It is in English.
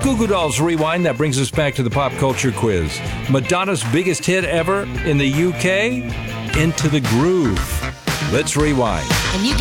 Goo Goo Dolls Rewind. That brings us back to the pop culture quiz. Madonna's biggest hit ever in the UK? Into the Groove. Let's rewind. And you